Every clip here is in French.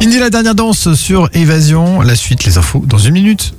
Indy, la dernière danse sur Évasion. La suite, les infos dans 1 minute.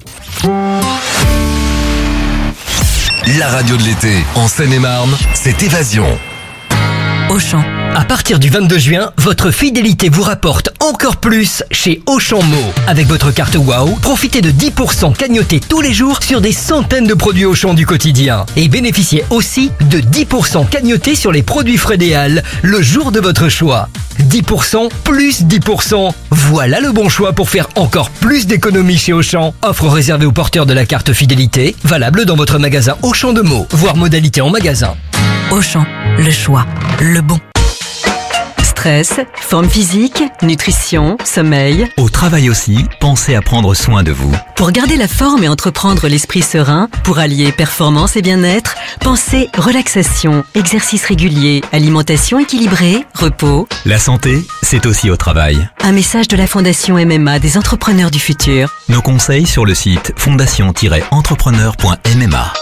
La radio de l'été, en Seine-et-Marne, c'est Évasion. Auchan. À partir du 22 juin, votre fidélité vous rapporte encore plus chez Auchan Mo. Avec votre carte WOW, profitez de 10% cagnotés tous les jours sur des centaines de produits Auchan du quotidien. Et bénéficiez aussi de 10% cagnotés sur les produits Frédéal le jour de votre choix. 10% plus 10%. Voilà le bon choix pour faire encore plus d'économies chez Auchan. Offre réservée aux porteurs de la carte fidélité, valable dans votre magasin Auchan de Mo, voire modalité en magasin. Auchan, le choix, le bon. Stress, forme physique, nutrition, sommeil. Au travail aussi, pensez à prendre soin de vous. Pour garder la forme et entreprendre l'esprit serein, pour allier performance et bien-être, pensez relaxation, exercice régulier, alimentation équilibrée, repos. La santé, c'est aussi au travail. Un message de la Fondation MMA des entrepreneurs du futur. Nos conseils sur le site fondation-entrepreneur.mma.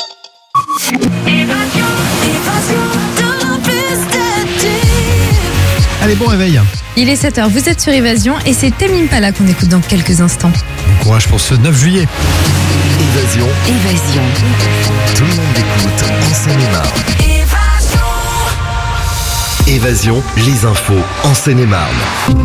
Allez, bon réveil. Il est 7h, vous êtes sur Évasion et c'est Tame Impala qu'on écoute dans quelques instants. Bon courage pour ce 9 juillet. Évasion, tout le monde écoute en Seine-et-Marne. Évasion, les infos en Seine-et-Marne.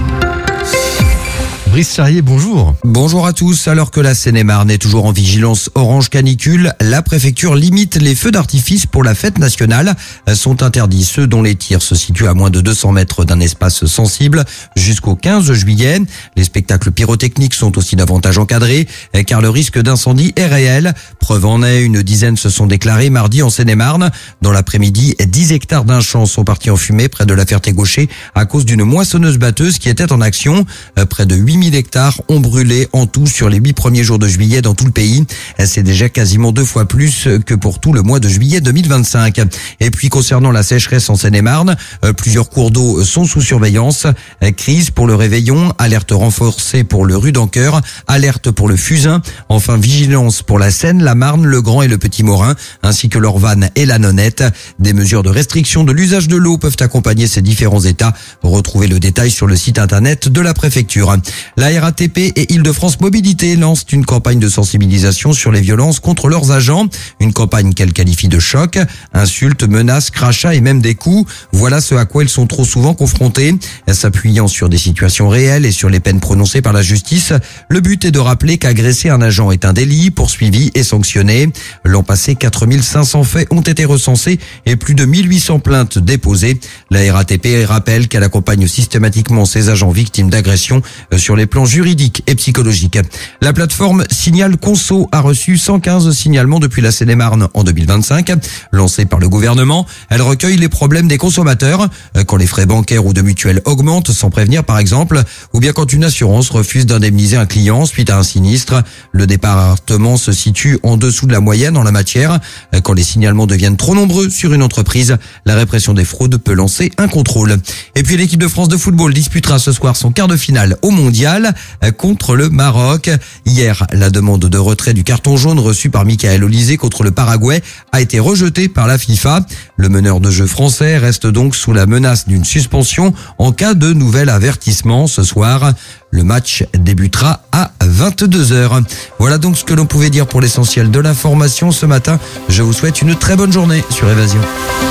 Brice Charrier, bonjour. Bonjour à tous. Alors que la Seine-et-Marne est toujours en vigilance orange canicule, la préfecture limite les feux d'artifice pour la fête nationale. Sont interdits ceux dont les tirs se situent à moins de 200 mètres d'un espace sensible jusqu'au 15 juillet. Les spectacles pyrotechniques sont aussi davantage encadrés car le risque d'incendie est réel. Preuve en est, une dizaine se sont déclarés mardi en Seine-et-Marne. Dans l'après-midi, 10 hectares d'un champ sont partis en fumée près de la Ferté-Gaucher à cause d'une moissonneuse-batteuse qui était en action. Près de 8000 hectares ont brûlé en tout sur les 8 premiers jours de juillet dans tout le pays. C'est déjà quasiment 2 fois plus que pour tout le mois de juillet 2025. Et puis concernant la sécheresse en Seine-et-Marne, plusieurs cours d'eau sont sous surveillance. Crise pour le Réveillon, alerte renforcée pour le Rue-d'Anqueur, alerte pour le Fusain, enfin vigilance pour la Seine, la Marne, le Grand et le Petit Morin, ainsi que l'Orvanne et la Nonette. Des mesures de restriction de l'usage de l'eau peuvent accompagner ces différents états. Retrouvez le détail sur le site internet de la préfecture. La RATP et Île-de-France Mobilité lancent une campagne de sensibilisation sur les violences contre leurs agents. Une campagne qu'elle qualifie de choc, insultes, menaces, crachats et même des coups. Voilà ce à quoi ils sont trop souvent confrontés. S'appuyant sur des situations réelles et sur les peines prononcées par la justice, le but est de rappeler qu'agresser un agent est un délit, poursuivi et sanctionné. L'an passé, 4500 faits ont été recensés et plus de 1800 plaintes déposées. La RATP rappelle qu'elle accompagne systématiquement ses agents victimes d'agressions sur les plans juridiques et psychologiques. La plateforme Signal Conso a reçu 115 signalements depuis la Seine-et-Marne en 2025. Lancée par le gouvernement, elle recueille les problèmes des consommateurs, quand les frais bancaires ou de mutuelle augmentent sans prévenir par exemple, ou bien quand une assurance refuse d'indemniser un client suite à un sinistre. Le département se situe en dessous de la moyenne en la matière. Quand les signalements deviennent trop nombreux sur une entreprise, la répression des fraudes peut lancer un contrôle. Et puis l'équipe de France de football disputera ce soir son quart de finale au mondial contre le Maroc. Hier, la demande de retrait du carton jaune reçu par Michael Olise contre le Paraguay a été rejetée par la FIFA. Le meneur de jeu français reste donc sous la menace d'une suspension en cas de nouvel avertissement ce soir. Le match débutera à 22h. Voilà donc ce que l'on pouvait dire pour l'essentiel de l'information ce matin. Je vous souhaite une très bonne journée sur Évasion.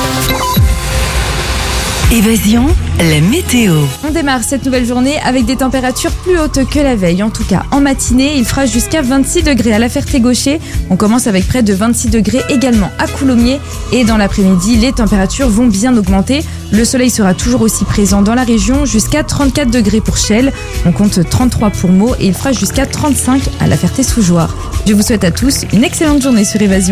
Évasion, la météo. On démarre cette nouvelle journée avec des températures plus hautes que la veille. En tout cas, en matinée, il fera jusqu'à 26 degrés à la Ferté-Gaucher. On commence avec près de 26 degrés également à Coulommiers. Et dans l'après-midi, les températures vont bien augmenter. Le soleil sera toujours aussi présent dans la région, jusqu'à 34 degrés pour Chelles. On compte 33 pour Meaux et il fera jusqu'à 35 à la Ferté-sous-Jouarre. Je vous souhaite à tous une excellente journée sur Évasion.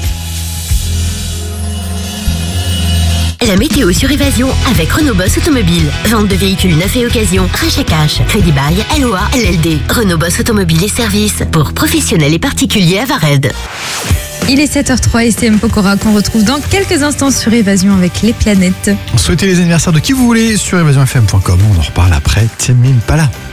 La météo sur Évasion avec Renault Boss Automobile. Vente de véhicules neufs et occasion, rachat cash, crédit bail, LOA, LLD. Renault Boss Automobile et services pour professionnels et particuliers à Vared. Il est 7h03 et c'est M. Pokora qu'on retrouve dans quelques instants sur Évasion avec les planètes. Souhaitez les anniversaires de qui vous voulez sur évasionfm.com. On en reparle après. Tame Impala.